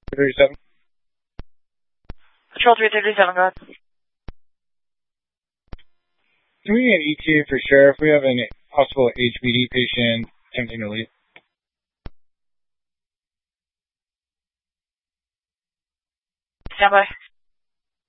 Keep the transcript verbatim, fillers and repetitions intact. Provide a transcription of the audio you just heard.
thirty-seven. Patrol three thirty-seven, go ahead. Can we get an E T A for sheriff? We have a possible H B D patient attempting to leave. Stand by.